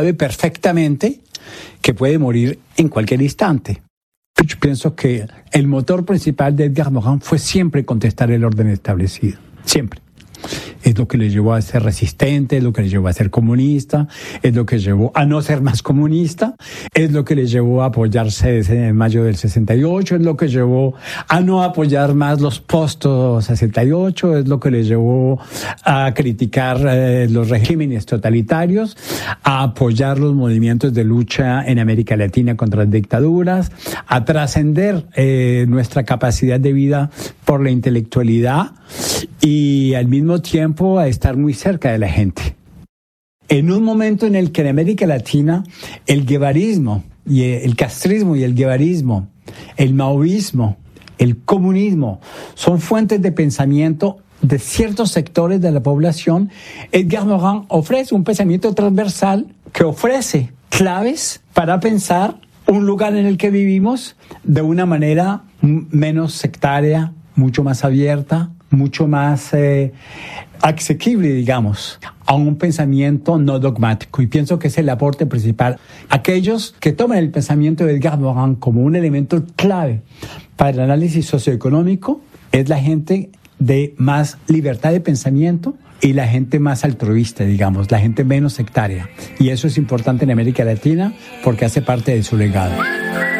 sabe perfectamente que puede morir en cualquier instante. Yo pienso que el motor principal de Edgar Morin fue siempre contestar el orden establecido, siempre. Es lo que le llevó a ser resistente, es lo que le llevó a ser comunista, es lo que llevó a no ser más comunista, es lo que le llevó a apoyarse en mayo del 68, es lo que llevó a no apoyar más los post-68, es lo que le llevó a criticar los regímenes totalitarios, a apoyar los movimientos de lucha en América Latina contra las dictaduras, a trascender nuestra capacidad de vida por la intelectualidad y al mismo tiempo a estar muy cerca de la gente. En un momento en el que en América Latina el guevarismo, y el castrismo y el guevarismo, el maoísmo, el comunismo, son fuentes de pensamiento de ciertos sectores de la población, Edgar Morin ofrece un pensamiento transversal que ofrece claves para pensar un lugar en el que vivimos de una manera menos sectaria, mucho más abierta, mucho más asequible, digamos, a un pensamiento no dogmático. Y pienso que es el aporte principal. Aquellos que toman el pensamiento de Edgar Morin como un elemento clave para el análisis socioeconómico es la gente de más libertad de pensamiento y la gente más altruista, digamos, la gente menos sectaria. Y eso es importante en América Latina porque hace parte de su legado.